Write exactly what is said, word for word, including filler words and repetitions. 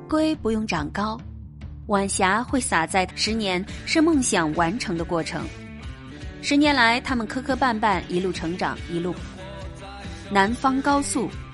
龟不用长高，晚霞会洒在十年是梦想完成的过程。十年来，他们磕磕绊绊，一路成长，一路。南方高速